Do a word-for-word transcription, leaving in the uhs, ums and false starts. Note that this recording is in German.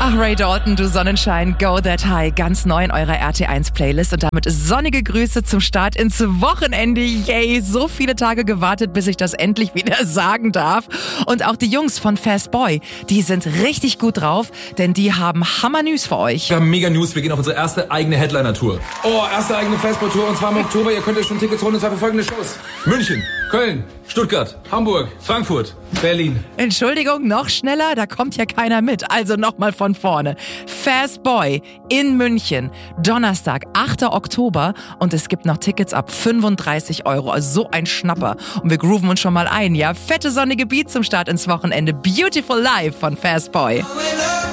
Ach, Ray Dalton, du Sonnenschein, Go That High, ganz neu in eurer R T eins Playlist und damit sonnige Grüße zum Start ins Wochenende. Yay, so viele Tage gewartet, bis ich das endlich wieder sagen darf. Und auch die Jungs von Fast Boy, die sind richtig gut drauf, denn die haben Hammer-News für euch. Wir haben mega News, wir gehen auf unsere erste eigene Headliner-Tour. Oh, erste eigene Fast Boy Tour und zwar im Oktober. Ihr könnt euch schon Tickets holen und zwar für folgende Shows. München, Köln, Stuttgart, Hamburg, Frankfurt, Berlin. Entschuldigung, noch schneller, da kommt ja keiner mit. Also nochmal von vorne. Fast Boy in München, Donnerstag, achter Oktober und es gibt noch Tickets ab fünfunddreißig Euro. Also so ein Schnapper. Und wir grooven uns schon mal ein, ja? Fette sonnige Beat zum Start ins Wochenende. Beautiful Life von Fast Boy.